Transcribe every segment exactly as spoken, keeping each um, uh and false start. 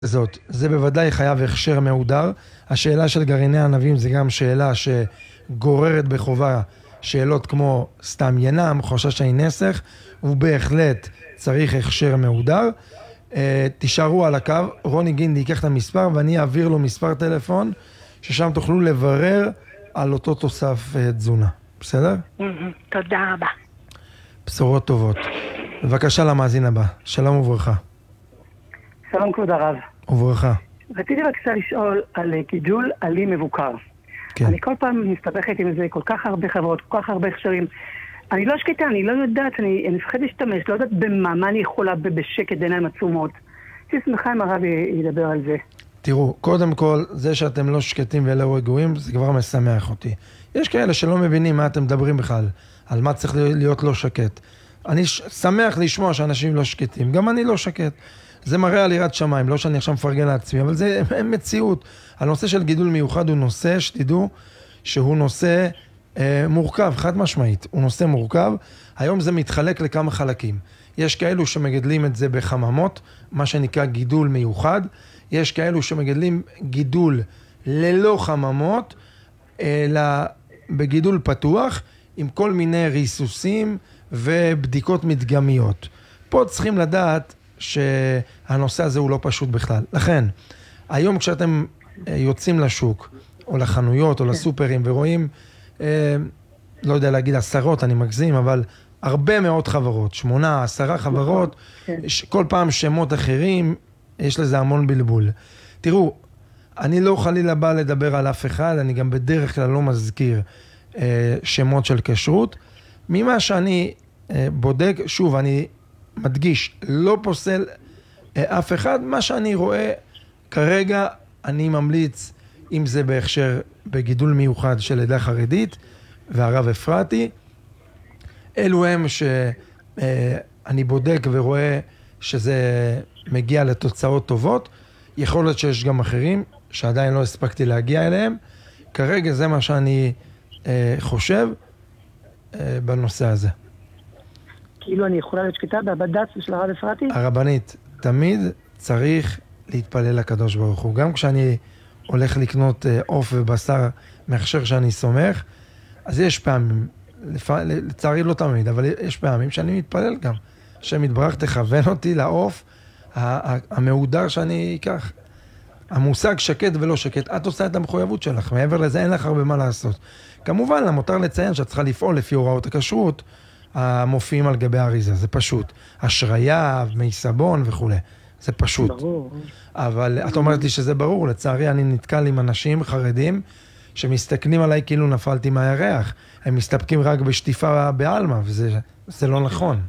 זאת, זה בוודאי חייב הכשר מהודר. השאלה של גרעיני ענבים זה גם שאלה שגוררת בחובה שאלות כמו סתם ינם, חושש נסך, ובהחלט צריך הכשר מהודר. תישארו על הקו, רוני גינדי ייקח את המספר ואני אעביר לו מספר טלפון ששם תוכלו לברר על אותו תוסף תזונה. בסדר? תודה רבה. בשורות טובות. בבקשה למאזין הבא. שלום וברכה. שלום כבוד הרב. וברכה. רציתי רק קצת לשאול על גידול עלי מבוקר. כן. אני כל פעם מסתבכת עם זה, כל כך הרבה חברות, כל כך הרבה הכשרים. אני לא שקטה, אני לא יודעת, אני מפחד להשתמש, לא יודעת במה, מה אני יכולה בשקט עיניים עצומות. אני שמחה אם הרב ידבר על זה. תראו, קודם כל, זה שאתם לא שקטים ולא רגועים, זה כבר משמח אותי. יש כאלה שלא מבינים מה אתם מדברים בכלל, על מה צריך להיות לא שקט. אני שמח לשמוע שאנשים לא שקטים, גם אני לא שקט. זה מראה על יראת שמיים, לא שאני עכשיו מפרגן לעצמי, אבל זה מציאות. הנושא של גידול מיוחד הוא נושא, שתדעו, שהוא נושא אה, מורכב, חד משמעית. הוא נושא מורכב. היום זה מתחלק לכמה חלקים. יש כאלו שמגדלים את זה בחממות, מה שנקרא גידול מיוחד. יש כאלו שמגדלים גידול ללא חממות, אלא בגידול פתוח, עם כל מיני ריסוסים ובדיקות מדגמיות. פה צריכים לדעת שהנושא הזה הוא לא פשוט בכלל. לכן, היום כשאתם יוצאים לשוק, או לחנויות, או לסופרים, ורואים, אה, לא יודע להגיד עשרות, אני מגזים, אבל הרבה מאוד חברות, שמונה, עשרה חברות, כל פעם שמות אחרים, יש לזה המון בלבול. תראו, אני לא חלילה בא לדבר על אף אחד, אני גם בדרך כלל לא מזכיר אה, שמות של כשרות. ממה שאני אה, בודק, שוב, אני מדגיש, לא פוסל אה, אף אחד, מה שאני רואה כרגע, אני ממליץ, אם זה בהכשר בגידול מיוחד של עדה חרדית והרב אפרתי, אלו הם שאני בודק ורואה שזה מגיע לתוצאות טובות. יכול להיות שיש גם אחרים שעדיין לא הספקתי להגיע אליהם. כרגע זה מה שאני אה, חושב אה, בנושא הזה. כאילו אני יכולה להיות שקטה בבד"ץ של הרב אפרתי? הרבנית, תמיד צריך להתפלל לקדוש ברוך הוא. גם כשאני הולך לקנות עוף ובשר מהכשר שאני סומך, אז יש פעמים, לצערי לא תמיד, אבל יש פעמים שאני מתפלל גם. השם יתברך תכוון אותי לעוף המהודר שאני אקח. המושג שקט ולא שקט, את עושה את המחויבות שלך, מעבר לזה אין לך הרבה מה לעשות. כמובן, למותר לציין שאת צריכה לפעול לפי הוראות הכשרות, המופיעים על גבי האריזה, זה פשוט. אשריה, מי סבון וכו'. זה פשוט. ברור. אבל את אומרת לי שזה ברור, לצערי אני נתקל עם אנשים חרדים שמסתכלים עליי כאילו נפלתי מהירח. הם מסתפקים רק בשטיפה בעלמא, וזה זה לא נכון.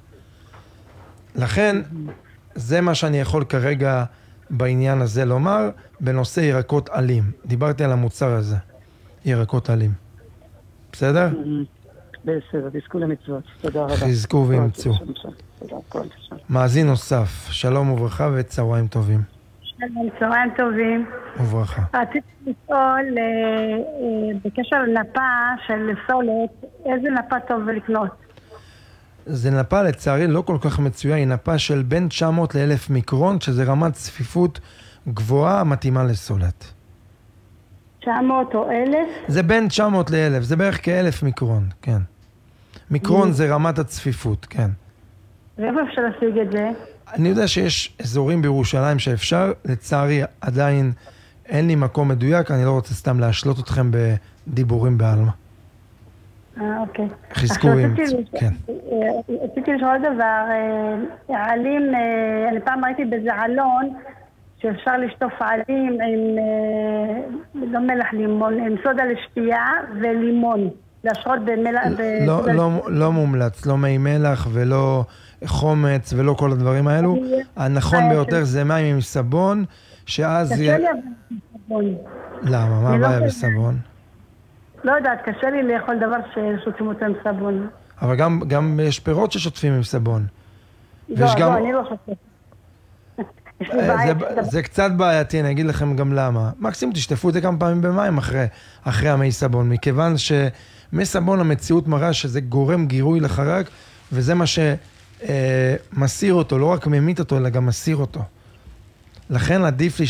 לכן, זה מה שאני יכול כרגע בעניין הזה לומר, בנושא ירקות עלים. דיברתי על המוצר הזה, ירקות עלים. בסדר? בסדר, תזכו למצוות. תודה רבה. חזקו וימצאו. תודה, כל השם. מאזין נוסף, שלום וברכה וצהריים טובים. שלום, צהריים טובים. וברכה. רציתי לשאול בקשר לנפה של סולת, איזה נפה טוב לקנות? זה נפה לצערי לא כל כך מצויה, היא נפה של בין תשע מאות לאלף מיקרון, שזה רמת צפיפות גבוהה מתאימה לסולת. תשע מאות או אלף? זה בין תשע מאות לאלף, זה בערך כאלף מיקרון, כן. מיקרון זה רמת הצפיפות, כן. ואיפה אפשר להשיג את זה? אני יודע שיש אזורים בירושלים שאפשר, לצערי עדיין אין לי מקום מדויק, אני לא רוצה סתם להשלות אתכם בדיבורים בעלמא. אה, אוקיי. חזקו וימצאו, כן. רציתי לשאול דבר, עלים, אני פעם ראיתי באיזה עלון, שאפשר לשטוף עלים עם, לא מלח לימון, עם סודה לשתייה ולימון. להשרות במלח... לא, לא, לא מומלץ, לא מי מלח ולא חומץ ולא כל הדברים האלו. הנכון ביותר זה מים עם סבון, שאז... קשה לי עם סבון. למה? מה הבעיה בסבון? לא יודעת, קשה לי לאכול דבר ששוטפים אותו עם סבון. אבל גם, גם יש פירות ששוטפים עם סבון. לא, לא, גם... אני לא שוטפת. זה, זה קצת בעייתי, אני אגיד לכם גם למה. מקסימום תשטפו את זה כמה פעמים במים אחרי, אחרי המי סבון, מכיוון שמי סבון המציאות מראה שזה גורם גירוי לחרק, וזה מה שמסיר אותו, לא רק ממית אותו, אלא גם מסיר אותו. לכן עדיף